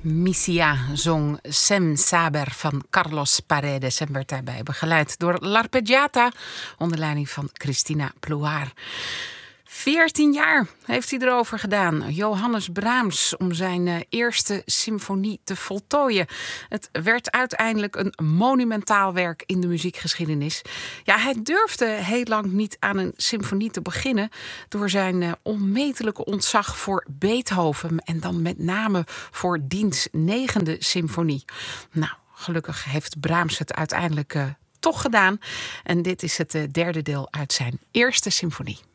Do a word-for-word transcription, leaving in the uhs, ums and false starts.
Missia zong Sem Saber van Carlos Paredes en werd daarbij begeleid door L'Arpeggiata onder leiding van Cristina Ploar. Veertien jaar heeft hij erover gedaan, Johannes Brahms, om zijn uh, eerste symfonie te voltooien. Het werd uiteindelijk een monumentaal werk in de muziekgeschiedenis. Ja, hij durfde heel lang niet aan een symfonie te beginnen door zijn uh, onmetelijke ontzag voor Beethoven en dan met name voor diens negende symfonie. Nou, gelukkig heeft Brahms het uiteindelijk uh, toch gedaan. En dit is het uh, derde deel uit zijn eerste symfonie.